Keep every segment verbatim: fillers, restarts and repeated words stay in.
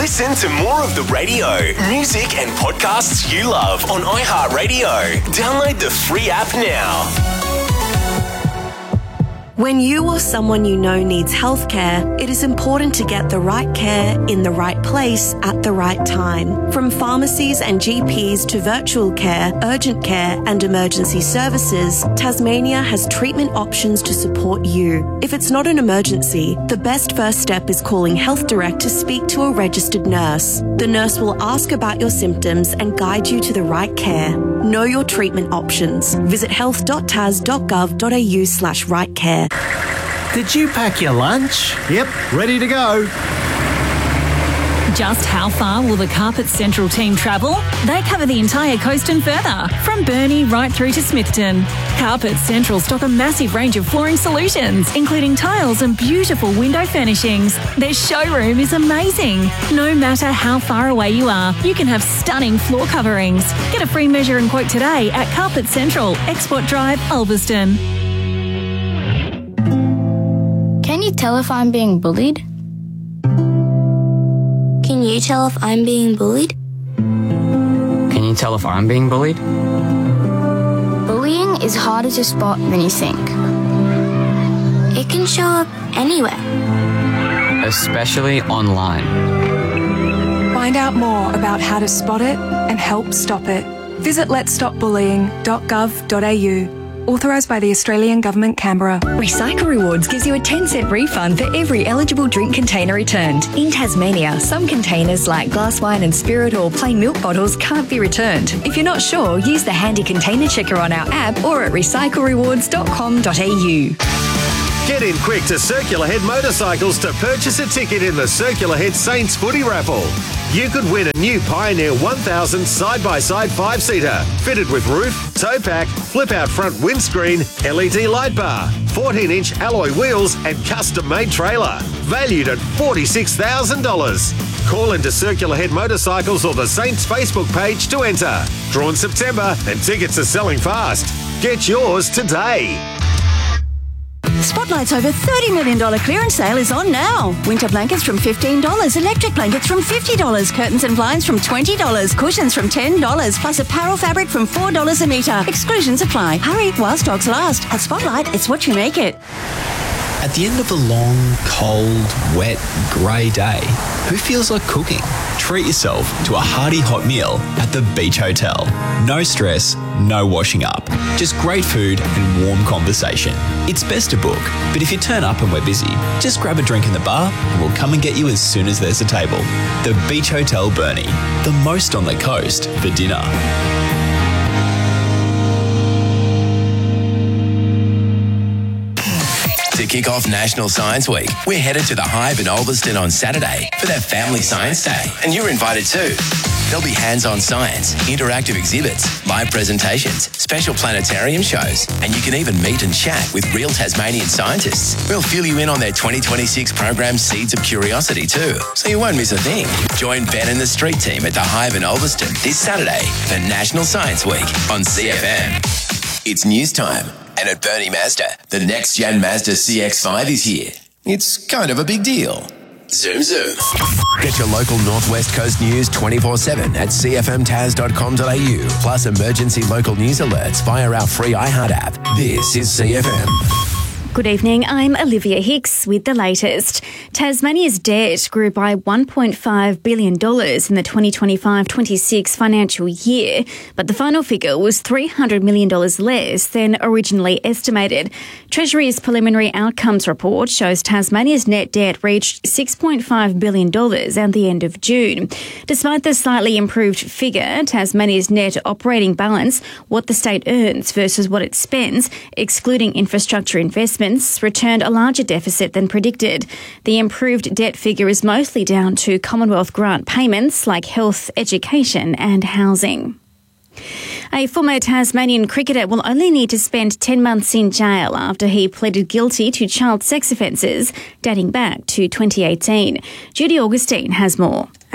Listen to more of the radio, music and podcasts you love on iHeartRadio. Download the free app now. When you or someone you know needs healthcare, it is important to get the right care in the right place at the right time. From pharmacies and G Ps to virtual care, urgent care and emergency services, Tasmania has treatment options to support you. If it's not an emergency, the best first step is calling Health Direct to speak to a registered nurse. The nurse will ask about your symptoms and guide you to the right care. Know your treatment options. Visit health dot tas dot gov dot a u slash right care. Did you pack your lunch? Yep, ready to go. Just how far will the Carpet Central team travel? They cover the entire coast and further, from Burnie right through to Smithton. Carpet Central stock a massive range of flooring solutions, including tiles and beautiful window furnishings. Their showroom is amazing. No matter how far away you are, you can have stunning floor coverings. Get a free measure and quote today at Carpet Central, Export Drive, Ulverston. Can you tell if I'm being bullied? Can you tell if I'm being bullied? Can you tell if I'm being bullied? Bullying is harder to spot than you think. It can show up anywhere. Especially online. Find out more about how to spot it and help stop it. Visit lets stop bullying dot gov dot a u. Authorised by the Australian Government, Canberra. Recycle Rewards gives you a ten cent refund for every eligible drink container returned. In Tasmania, some containers like glass wine and spirit or plain milk bottles can't be returned. If you're not sure, use the handy container checker on our app or at recycle rewards dot com dot a u. Get in quick to Circular Head Motorcycles to purchase a ticket in the Circular Head Saints footy raffle. You could win a new Pioneer one thousand side-by-side five-seater, fitted with roof, tow pack, flip-out front windscreen, L E D light bar, fourteen inch alloy wheels and custom-made trailer, valued at forty-six thousand dollars. Call into Circular Head Motorcycles or the Saints Facebook page to enter. Drawn September and tickets are selling fast. Get yours today. Spotlight's over thirty million dollars clearance sale is on now. Winter blankets from fifteen dollars, electric blankets from fifty dollars, curtains and blinds from twenty dollars, cushions from ten dollars, plus apparel fabric from four dollars a metre. Exclusions apply. Hurry while stocks last. At Spotlight, it's what you make it. At the end of a long, cold, wet, grey day, who feels like cooking? Treat yourself to a hearty hot meal at the Beach Hotel. No stress, no washing up. Just great food and warm conversation. It's best to book, but if you turn up and we're busy, just grab a drink in the bar and we'll come and get you as soon as there's a table. The Beach Hotel Burnie, the most on the coast for dinner. To kick off National Science Week, we're headed to the Hive in Ulverston on Saturday for their Family Science Day, and you're invited too. There'll be hands-on science, interactive exhibits, live presentations, special planetarium shows, and you can even meet and chat with real Tasmanian scientists. We'll fill you in on their twenty twenty-six program Seeds of Curiosity too, so you won't miss a thing. Join Ben and the Street Team at the Hive in Ulverston this Saturday for National Science Week on C F M. It's news time. And at Burnie Mazda, the next-gen Mazda C X five is here. It's kind of a big deal. Zoom, zoom. Get your local Northwest Coast news twenty-four seven at c f m tas dot com dot a u, plus emergency local news alerts via our free iHeart app. This is C F M. Good evening, I'm Olivia Hicks with the latest. Tasmania's debt grew by one point five billion dollars in the twenty twenty-five twenty-six financial year, but the final figure was three hundred million dollars less than originally estimated. Treasury's preliminary outcomes report shows Tasmania's net debt reached six point five billion dollars at the end of June. Despite the slightly improved figure, Tasmania's net operating balance, what the state earns versus what it spends, excluding infrastructure investment, returned a larger deficit than predicted. The improved debt figure is mostly down to Commonwealth grant payments like health, education and housing. A former Tasmanian cricketer will only need to spend ten months in jail after he pleaded guilty to child sex offences dating back to twenty eighteen. Judy Augustine has more.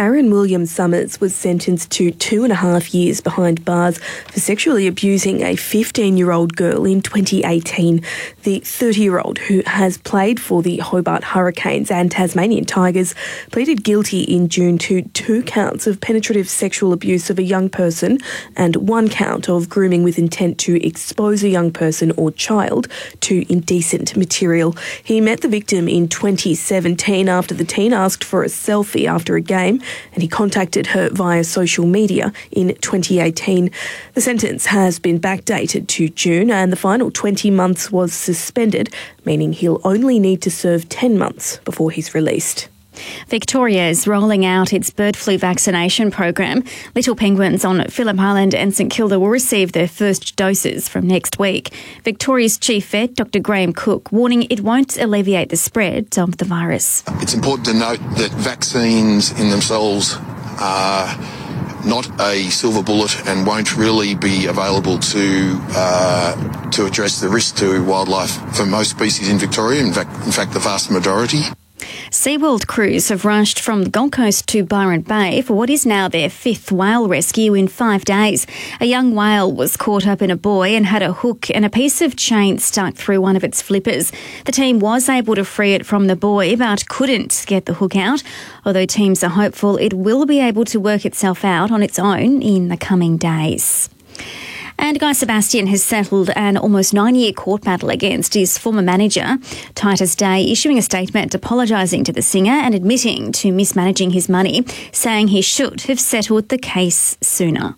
Aaron William Summers was sentenced to two and a half years behind bars for sexually abusing a fifteen-year-old girl in twenty eighteen. The thirty-year-old, who has played for the Hobart Hurricanes and Tasmanian Tigers, pleaded guilty in June to two counts of penetrative sexual abuse of a young person and one count of grooming with intent to expose a young person or child to indecent material. He met the victim in twenty seventeen after the teen asked for a selfie after a game, and he contacted her via social media in twenty eighteen. The sentence has been backdated to June, and the final twenty months was suspended, meaning he'll only need to serve ten months before he's released. Victoria is rolling out its bird flu vaccination program. Little penguins on Phillip Island and St Kilda will receive their first doses from next week. Victoria's chief vet, Doctor Graham Cook, warning it won't alleviate the spread of the virus. It's important to note that vaccines in themselves are not a silver bullet and won't really be available to uh, to address the risk to wildlife for most species in Victoria, in fact, in fact the vast majority. SeaWorld crews have rushed from the Gold Coast to Byron Bay for what is now their fifth whale rescue in five days. A young whale was caught up in a buoy and had a hook and a piece of chain stuck through one of its flippers. The team was able to free it from the buoy but couldn't get the hook out, although teams are hopeful it will be able to work itself out on its own in the coming days. And Guy Sebastian has settled an almost nine-year court battle against his former manager, Titus Day, issuing a statement apologising to the singer and admitting to mismanaging his money, saying he should have settled the case sooner.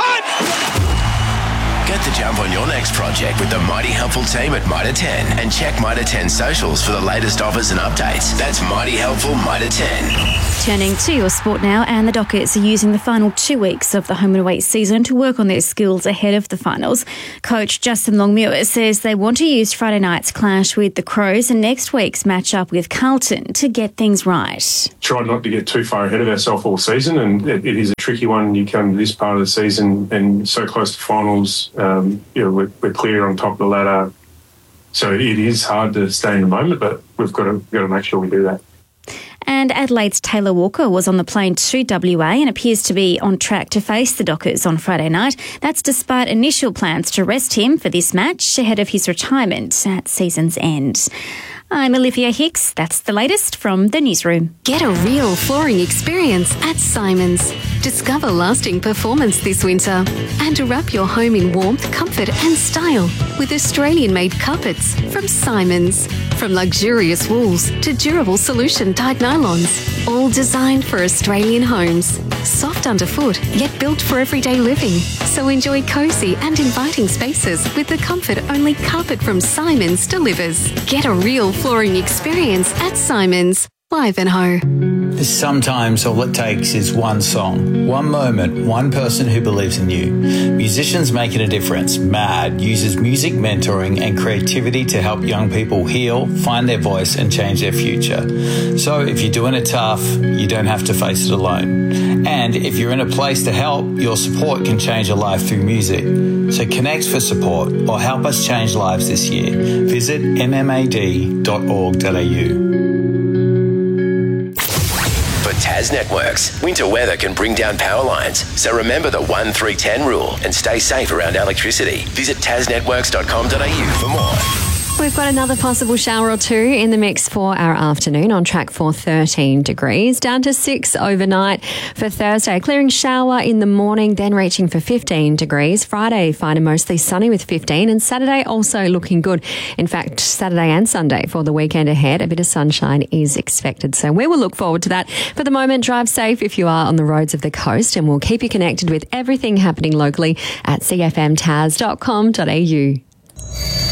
Get the jump on your next project with the Mighty Helpful team at Mitre ten and check Mitre ten socials for the latest offers and updates. That's Mighty Helpful Mitre ten. Turning to your sport now, and the Dockers are using the final two weeks of the home and away season to work on their skills ahead of the finals. Coach Justin Longmuir says they want to use Friday night's clash with the Crows and next week's matchup with Carlton to get things right. Try not to get too far ahead of ourselves all season, and it, it is a tricky one. You come to this part of the season and so close to finals, um, you know, we're, we're clear on top of the ladder. So it is hard to stay in the moment, but we've got to, we've got to make sure we do that. And Adelaide's Taylor Walker was on the plane to W A and appears to be on track to face the Dockers on Friday night. That's despite initial plans to rest him for this match ahead of his retirement at season's end. I'm Olivia Hicks. That's the latest from the newsroom. Get a real flooring experience at Simons. Discover lasting performance this winter and wrap your home in warmth, comfort and style with Australian-made carpets from Simons. From luxurious wools to durable solution-dyed nylons, all designed for Australian homes. Soft underfoot, yet built for everyday living. So enjoy cosy and inviting spaces with the comfort only carpet from Simons delivers. Get a real flooring experience at Simons. Ivanhoe. Sometimes all it takes is one song, one moment, one person who believes in you. Musicians Making a Difference, MAD, uses music mentoring and creativity to help young people heal, find their voice and change their future. So if you're doing it tough, you don't have to face it alone. And if you're in a place to help, your support can change a life through music. So connect for support or help us change lives this year. Visit m m a d dot org dot a u. Tas Networks. Winter weather can bring down power lines, so remember the one three ten rule and stay safe around electricity. Visit tas networks dot com dot a u for more. We've got another possible shower or two in the mix for our afternoon, on track for thirteen degrees, down to six overnight for Thursday. Clearing shower in the morning, then reaching for fifteen degrees. Friday, fine and mostly sunny with fifteen, and Saturday also looking good. In fact, Saturday and Sunday for the weekend ahead, a bit of sunshine is expected. So we will look forward to that. For the moment, drive safe if you are on the roads of the coast, and we'll keep you connected with everything happening locally at c f m tas dot com dot a u.